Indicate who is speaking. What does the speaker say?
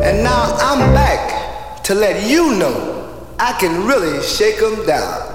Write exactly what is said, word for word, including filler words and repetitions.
Speaker 1: And now I'm back to let you know I can really shake 'em down.